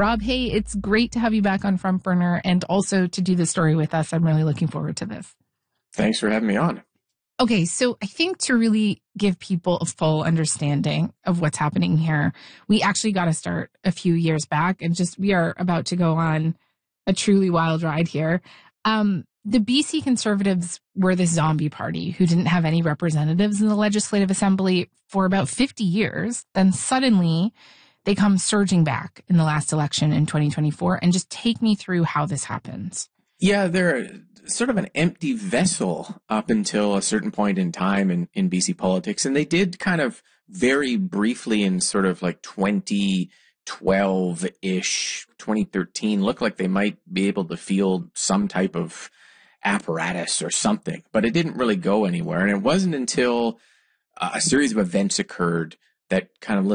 Rob, hey, it's great to have you back on Front Burner and also to do the story with us. I'm really looking forward to this. Thanks for having me on. Okay, so I think to really give people a full understanding of what's happening here, we actually got to start a few years back and we are about to go on a truly wild ride here. The BC Conservatives were this zombie party who didn't have any representatives in the Legislative Assembly for about 50 years. Then suddenly they come surging back in the last election in 2024. And just take me through how this happens. Yeah, they're sort of an empty vessel up until a certain point in time in BC politics. And they did kind of very briefly in sort of like 2012-ish, 2013, look like they might be able to field some type of apparatus or something. But it didn't really go anywhere. And it wasn't until a series of events occurred that kind of